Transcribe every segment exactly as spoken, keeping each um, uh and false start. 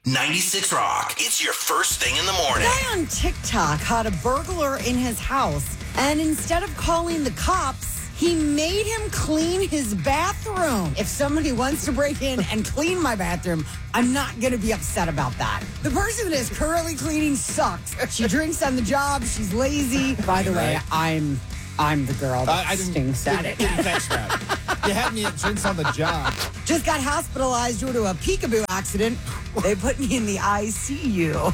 ninety-six Rock. It's your first thing in the morning. A guy on TikTok caught a burglar in his house, and instead of calling the cops, he made him clean his bathroom. If somebody wants to break in and clean my bathroom, I'm not going to be upset about that. The person that is currently cleaning sucks. She drinks on the job. She's lazy. By the way, I'm I'm the girl that I, I didn't, stinks at didn't, it. didn't catch that. You had me at drinks on the job. Just got hospitalized due to a peekaboo accident. They put me in the I C U.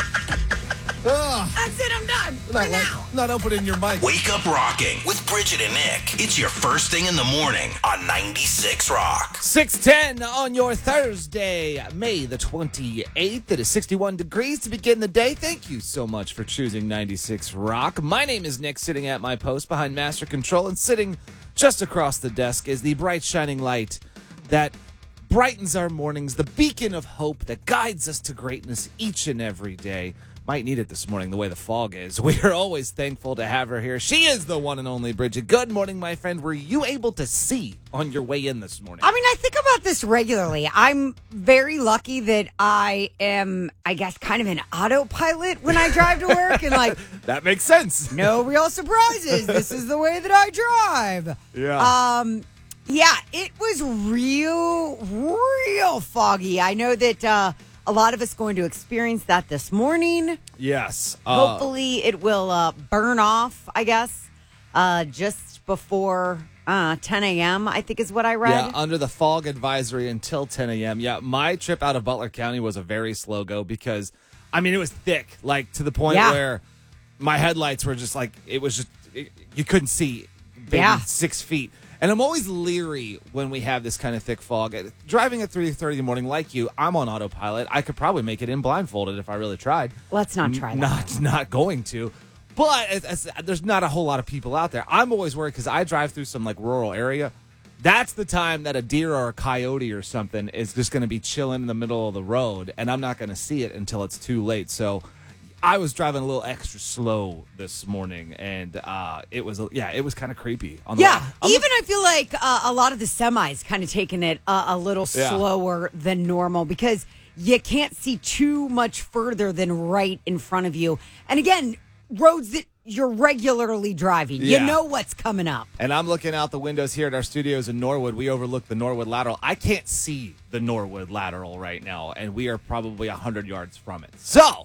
Ugh. That's it. I'm done. Not, Right like, now. not opening your mic. Wake up rocking with Bridget and Nick. It's your first thing in the morning on ninety-six Rock. six ten on your Thursday, May the twenty-eighth. It is sixty-one degrees to begin the day. Thank you so much for choosing ninety-six Rock. My name is Nick, sitting at my post behind Master Control, and sitting just across the desk is the bright shining light that brightens our mornings, the beacon of hope that guides us to greatness each and every day. Might need it this morning, the way the fog is. We are always thankful to have her here. She is the one and only Bridget. Good morning, my friend. Were you able to see on your way in this morning? I mean, I think about this regularly. I'm very lucky that I am, I guess, kind of an autopilot when I drive to work. And, like, That makes sense. no real surprises. This is the way that I drive. Yeah. Um, yeah, it was real, real foggy. I know that uh, a lot of us going to experience that this morning. Yes. Uh, Hopefully it will uh, burn off, I guess, uh, just before uh, ten a.m., I think is what I read. Yeah, under the fog advisory until ten a.m. Yeah, my trip out of Butler County was a very slow go because, I mean, it was thick, like to the point Yeah. where my headlights were just like, it was just, it, you couldn't see maybe Yeah. six feet. And I'm always leery when we have this kind of thick fog. Driving at three thirty in the morning, like you, I'm on autopilot. I could probably make it in blindfolded if I really tried. Let's not try that. Not, not going to. But as, as, there's not a whole lot of people out there. I'm always worried because I drive through some like rural area. That's the time that a deer or a coyote or something is just going to be chilling in the middle of the road, and I'm not going to see it until it's too late. So I was driving a little extra slow this morning, and uh, it was, yeah, it was kind of creepy. On the Yeah, on even the, I feel like uh, a lot of the semis kind of taking it uh, a little Yeah. slower than normal because you can't see too much further than right in front of you. And again, roads that you're regularly driving, Yeah. you know what's coming up. And I'm looking out the windows here at our studios in Norwood. We overlook the Norwood Lateral. I can't see the Norwood Lateral right now, and we are probably one hundred yards from it. So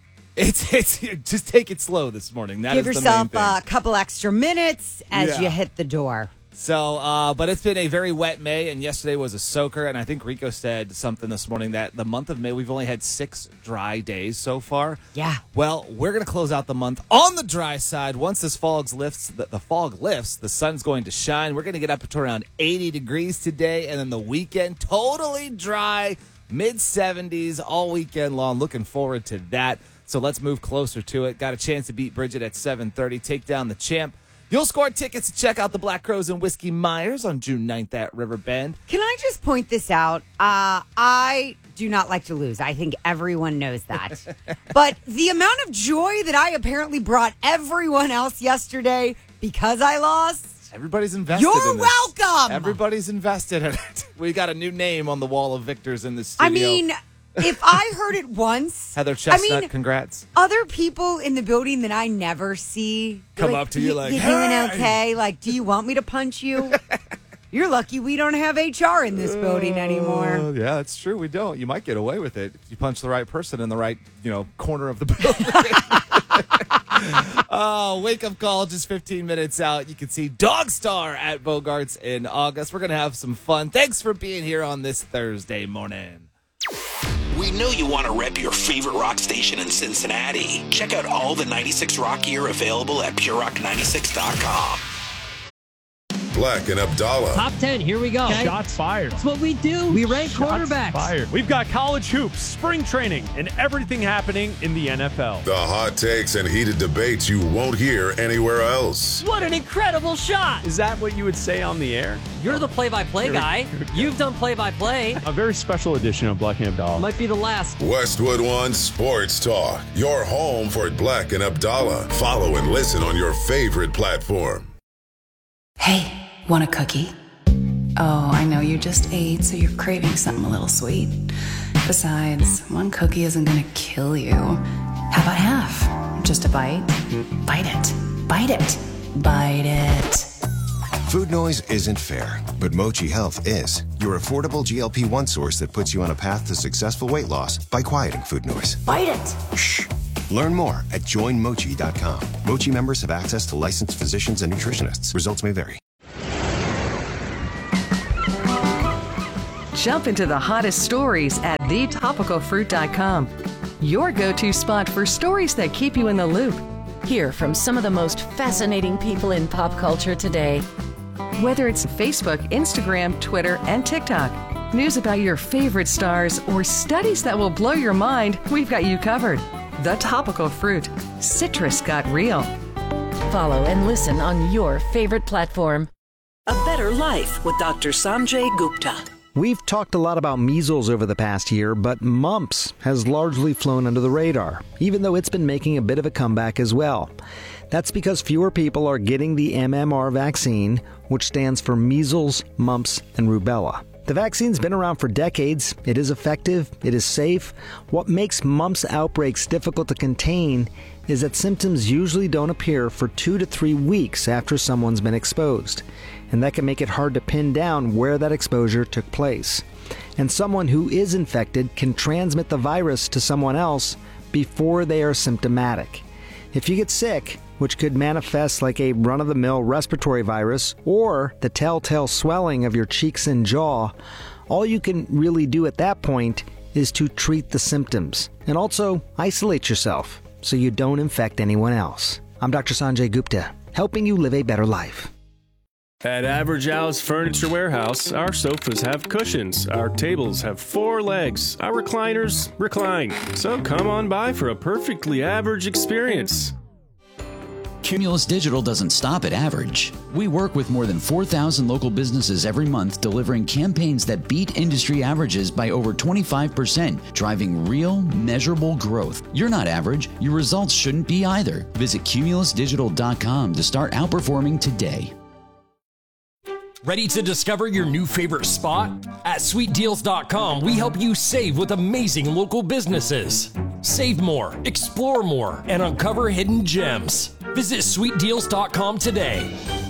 it's it's just take it slow this morning. That Give is yourself the main thing. a couple extra minutes as Yeah. you hit the door. So, uh, but it's been a very wet May, and yesterday was a soaker. And I think Rico said something this morning that the month of May, we've only had six dry days so far. Yeah. Well, we're going to close out the month on the dry side. Once this fog lifts, the, the fog lifts, the sun's going to shine. We're going to get up to around eighty degrees today, and then the weekend, totally dry, mid seventies all weekend long. Looking forward to that. So let's move closer to it. Got a chance to beat Bridget at seven thirty, take down the champ. You'll score tickets to check out the Black Crows and Whiskey Myers on June ninth at Riverbend. Can I just point this out? Uh, I do not like to lose. I think everyone knows that. But the amount of joy that I apparently brought everyone else yesterday because I lost. Everybody's invested You're in this. welcome. Everybody's invested in it. We got a new name on the wall of victors in the studio. I mean, if I heard it once. Heather Chestnut, I mean, congrats. other people in the building that I never see Come up to you like, you doing "Hey!" okay? Like, do you want me to punch you? You're lucky we don't have H R in this building anymore. Uh, yeah, that's true. We don't. You might get away with it if you punch the right person in the right, you know, corner of the building. Oh, wake up call just fifteen minutes out. You can see Dog Star at Bogarts in August. We're going to have some fun. Thanks for being here on this Thursday morning. We know you want to rep your favorite rock station in Cincinnati. Check out all the ninety-six Rock gear available at pure rock ninety-six dot com. Black and Abdallah. Top ten, here we go. Shots fired. That's what we do. We rank Shots quarterbacks. fired. We've got college hoops, spring training, and everything happening in the N F L. The hot takes and heated debates you won't hear anywhere else. What an incredible shot. Is that what you would say on the air? You're the play-by-play Here we- guy. here we go. You've done play-by-play. A very special edition of Black and Abdallah. Might be the last. Westwood One Sports Talk. Your home for Black and Abdallah. Follow and listen on your favorite platform. Hey, want a cookie? Oh, I know you just ate, so you're craving something a little sweet. Besides, one cookie isn't gonna kill you. How about half? Just a bite? Bite it. Bite it. Bite it. Food noise isn't fair, but Mochi Health is. Your affordable G L P one source that puts you on a path to successful weight loss by quieting food noise. Bite it. Shh. Learn more at join mochi dot com. Mochi members have access to licensed physicians and nutritionists. Results may vary. Jump into the hottest stories at the topical fruit dot com. Your go-to spot for stories that keep you in the loop. Hear from some of the most fascinating people in pop culture today. Whether it's Facebook, Instagram, Twitter, and TikTok, news about your favorite stars, or studies that will blow your mind, we've got you covered. The Topical Fruit. Citrus got real. Follow and listen on your favorite platform. A Better Life with Doctor Sanjay Gupta. We've talked a lot about measles over the past year, but mumps has largely flown under the radar, even though it's been making a bit of a comeback as well. That's because fewer people are getting the M M R vaccine, which stands for measles, mumps, and rubella. The vaccine's been around for decades. It is effective. It is safe. What makes mumps outbreaks difficult to contain is that symptoms usually don't appear for two to three weeks after someone's been exposed. And that can make it hard to pin down where that exposure took place. And someone who is infected can transmit the virus to someone else before they are symptomatic. If you get sick, which could manifest like a run-of-the-mill respiratory virus or the telltale swelling of your cheeks and jaw, all you can really do at that point is to treat the symptoms and also isolate yourself so you don't infect anyone else. I'm Doctor Sanjay Gupta, helping you live a better life. At Average Al's Furniture Warehouse, our sofas have cushions, our tables have four legs, our recliners recline. So come on by for a perfectly average experience. Cumulus Digital doesn't stop at average. We work with more than four thousand local businesses every month, delivering campaigns that beat industry averages by over twenty-five percent, driving real, measurable growth. You're not average. Your results shouldn't be either. Visit cumulus digital dot com to start outperforming today. Ready to discover your new favorite spot? At sweet deals dot com, we help you save with amazing local businesses. Save more, explore more, and uncover hidden gems. Visit sweet deals dot com today.